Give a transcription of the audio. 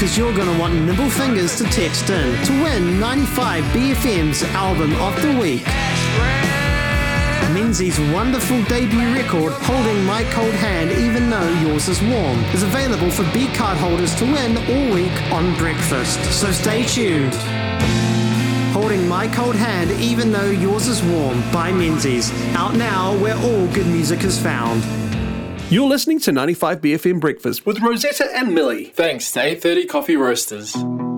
Because you're going to want nimble fingers to text in to win 95BFM's Album of the Week. Menzies' wonderful debut record, Holding My Cold Hand Even Though Yours Is Warm, is available for B card holders to win all week on Breakfast, so stay tuned. Holding My Cold Hand Even Though Yours Is Warm by Menzies, out now where all good music is found. You're listening to 95BFM Breakfast with Rosetta and Millie. Thanks to 830 Coffee Roasters.